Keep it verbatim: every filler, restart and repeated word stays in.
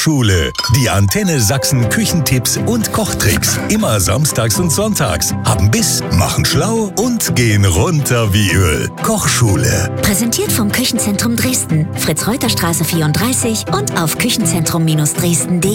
Schule. Die Antenne Sachsen Küchentipps und Kochtricks. Immer samstags und sonntags. Haben Biss, machen schlau und gehen runter wie Öl. Kochschule. Präsentiert vom Küchenzentrum Dresden. Fritz-Reuter-Straße vierunddreißig und auf küchenzentrum Dresden punkt de.